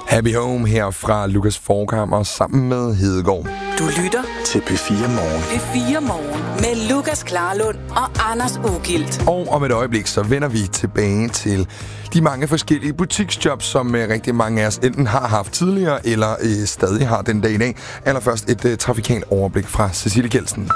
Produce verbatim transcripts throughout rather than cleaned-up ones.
Happy Home her fra Lukas Forchhammer sammen med Hedegaard. Du lytter til P fire Morgen. P fire Morgen med Lukas Klarlund og Anders Ugilt. Og om et øjeblik, så vender vi tilbage til de mange forskellige butiksjobs, som øh, rigtig mange af os enten har haft tidligere, eller øh, stadig har den dag i dag. Allerførst et øh, trafikalt overblik fra Cecilie Kjeldsen.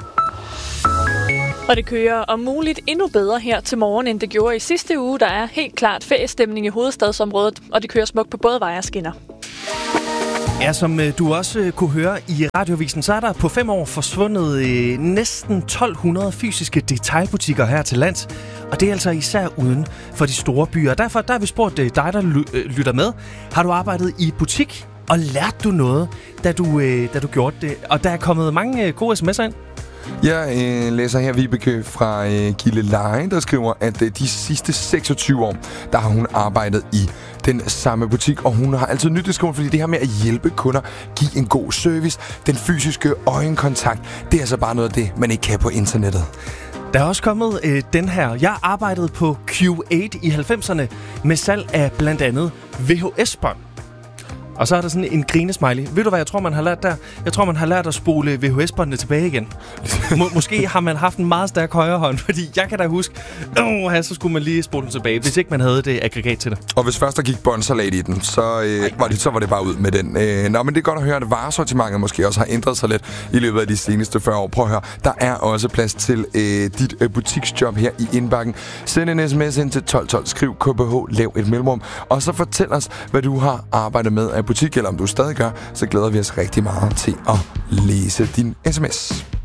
Og det kører om muligt endnu bedre her til morgen, end det gjorde i sidste uge. Der er helt klart feriestemning i hovedstadsområdet, og det kører smukt på både veje og skinner. Ja, som øh, du også øh, kunne høre i Radioavisen, så er der på fem år forsvundet øh, næsten tolv hundrede fysiske detailbutikker her til lands. Og det er altså især uden for de store byer. Derfor der har vi spurgt øh, dig, der ly- øh, lytter med. Har du arbejdet i butik, og lærte du noget, da du, øh, da du gjorde det? Og der er kommet mange øh, gode sms'er ind. Jeg øh, læser her Vibeke fra øh, Gilleleje, der skriver, at øh, de sidste seksogtyve år, der har hun arbejdet i den samme butik, og hun har altid nydt det, skriver, fordi det her med at hjælpe kunder, give en god service, den fysiske øjenkontakt, det er altså bare noget af det, man ikke kan på internettet. Der er også kommet øh, den her. Jeg arbejdede på Q otte i halvfemserne med salg af blandt andet V H S-bånd. Og så er der sådan en grinesmiley. Ved du, hvad jeg tror, man har lært der? Jeg tror, man har lært at spole V H S-båndene tilbage igen. Må, måske har man haft en meget stærk højre hånd, fordi jeg kan da huske, øh, så skulle man lige spole dem tilbage, hvis ikke man havde det aggregat til det. Og hvis først der gik båndsalat i den, så, øh, var det, så var det bare ud med den. Øh, nå, men det er godt at høre, at varesortimentet måske også har ændret sig lidt i løbet af de seneste fyrre år. Prøv at høre, der er også plads til øh, dit øh, butiksjob her i indbakken. Send en sms ind til tolv tolv, skriv K B H, lav et mellemrum, og så fortæl os, hvad du har arbejdet med af butik, eller om du stadig gør, så glæder vi os rigtig meget til at læse din sms.